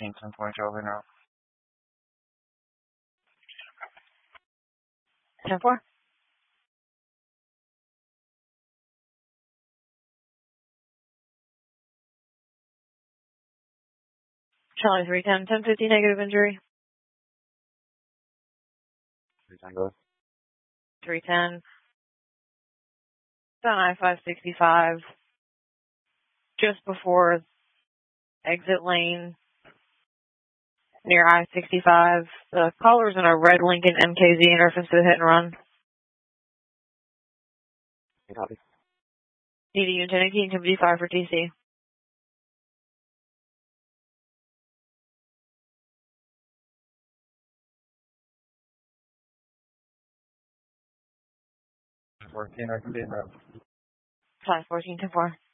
14, 10-4, Charlie now. 10-4. Charlie 310, 1050 negative injury. 310 goes. 310. It's on I-565. Just before exit lane near I-65. The caller's in a red Lincoln MKZ in reference to the hit and run. Copy. DD Unit 18, can be 5 for TC. I can be in route. 514, 10-4.